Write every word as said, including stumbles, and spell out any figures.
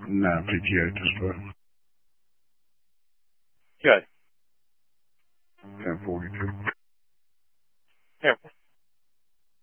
No, P T O just put. Good. ten forty-two.